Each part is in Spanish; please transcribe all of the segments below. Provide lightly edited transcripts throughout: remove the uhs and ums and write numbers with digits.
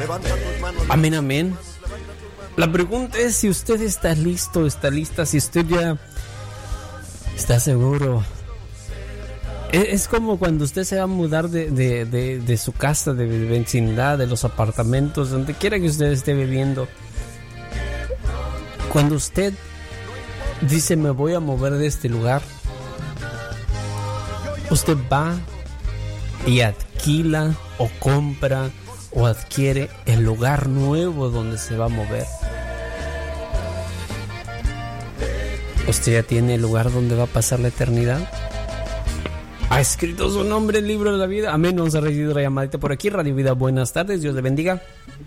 Amén, amén. La pregunta es si usted está listo, está lista, si usted ya está seguro. Es como cuando usted se va a mudar de su casa, de vecindad, de los apartamentos, donde quiera que usted esté viviendo. Cuando usted dice me voy a mover de este lugar, usted va y alquila o compra o adquiere el lugar nuevo donde se va a mover. ¿Usted ya tiene el lugar donde va a pasar la eternidad? ¿Ha escrito su nombre en el libro de la vida? Amén. Vamos a recibir la llamadita por aquí. Radio Vida, buenas tardes. Dios le bendiga.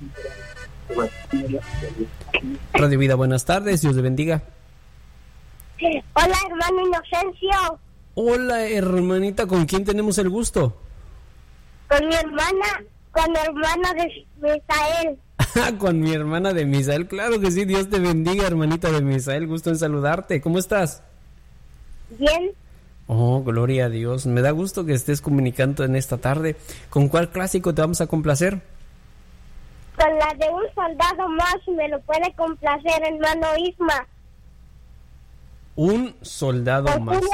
Radio Vida, buenas tardes. Dios le bendiga. Hola, hermano Inocencio. Hola, hermanita. ¿Con quién tenemos el gusto? Con mi hermana de Misael. Con mi hermana de Misael. Claro que sí. Dios te bendiga, hermanita de Misael. Gusto en saludarte. ¿Cómo estás? Bien. Oh, gloria a Dios. Me da gusto que estés comunicando en esta tarde. ¿Con cuál clásico te vamos a complacer? Con la de un soldado más, me lo puede complacer, hermano Isma. Un soldado con más.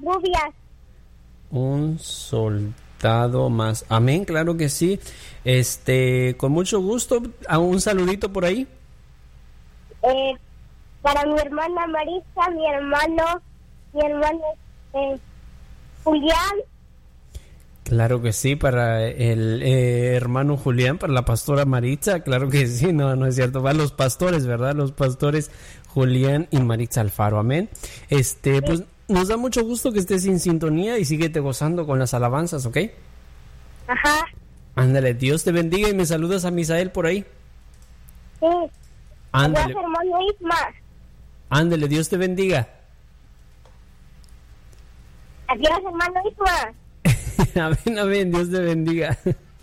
Un soldado más. Amén, claro que sí. Con mucho gusto. Un saludito por ahí. Para mi hermana Marisa, mi hermano Julián. Claro que sí, para el hermano Julián, para la pastora Maritza, claro que sí, no es cierto, van los pastores, ¿verdad? Los pastores Julián y Maritza Alfaro, amén. Pues nos da mucho gusto que estés en sintonía y síguete gozando con las alabanzas, ¿ok? Ajá. Ándale, Dios te bendiga y me saludas a Misael por ahí. Sí. Ándale. Adiós, hermano Isma. Ándale, Dios te bendiga. Adiós, hermano Isma. Amén, amén, Dios te bendiga.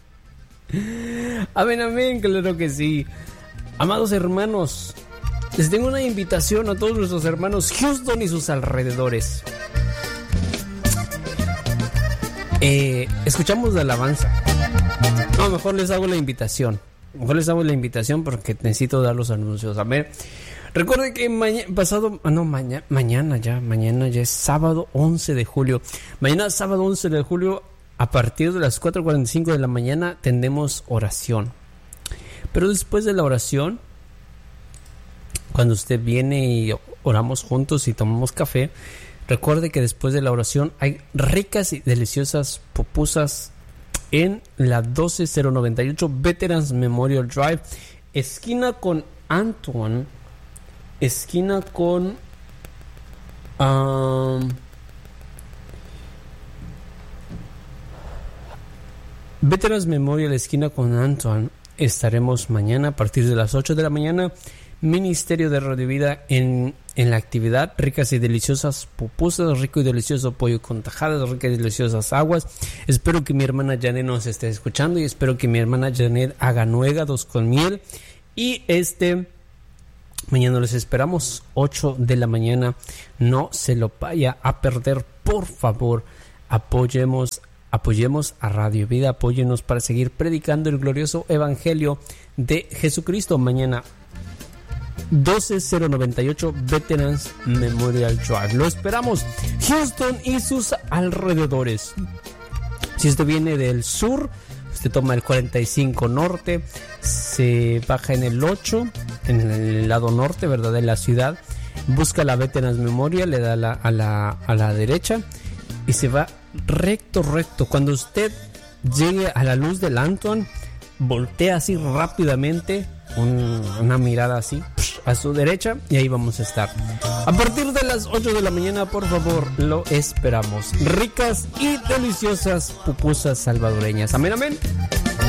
Amén, amén, claro que sí. Amados hermanos, les tengo una invitación a todos nuestros hermanos Houston y sus alrededores. Escuchamos la alabanza. No, mejor les hago la invitación. Porque necesito dar los anuncios. Amén. Recuerde que mañana ya es sábado 11 de julio. Mañana sábado 11 de julio a partir de las 4:45 de la mañana tendremos oración. Pero después de la oración, cuando usted viene y oramos juntos y tomamos café, recuerde que después de la oración hay ricas y deliciosas pupusas en la 12098 Veterans Memorial Drive, esquina con Antoine. Esquina con Veterans Memorial, esquina con Antoine. Estaremos mañana a partir de las 8 de la mañana. Ministerio de Radio Vida en la actividad. Ricas y deliciosas pupusas, rico y delicioso pollo con tajadas, ricas y deliciosas aguas. Espero que mi hermana Janet nos esté escuchando y espero que mi hermana Janet haga nuegados con miel. Y mañana les esperamos, 8 de la mañana. No se lo vaya a perder, por favor. Apoyemos a Radio Vida, apóyenos para seguir predicando el glorioso evangelio de Jesucristo. Mañana 12098 Veterans Memorial Drive. Lo esperamos, Houston y sus alrededores. Si usted viene del sur, usted toma el 45 norte, se baja en el 8, en el lado norte, ¿verdad?, de la ciudad, busca la Veterans Memorial, le da a la derecha y se va recto. Cuando usted llegue a la luz del Antoine, voltea así rápidamente, una mirada así a su derecha y ahí vamos a estar. A partir de las 8 de la mañana, por favor, lo esperamos. Ricas y deliciosas pupusas salvadoreñas. Amén, amén.